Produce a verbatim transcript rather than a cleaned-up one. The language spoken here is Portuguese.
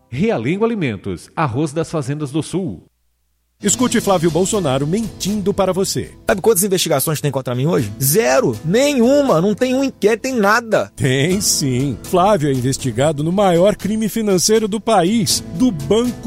Realengo Alimentos, arroz das fazendas do Sul. Escute Flávio Bolsonaro mentindo para você. Sabe quantas investigações tem contra mim hoje? Zero! Nenhuma! Não tem um inquérito, tem nada! Tem sim. Flávio é investigado no maior crime financeiro do país, do Banco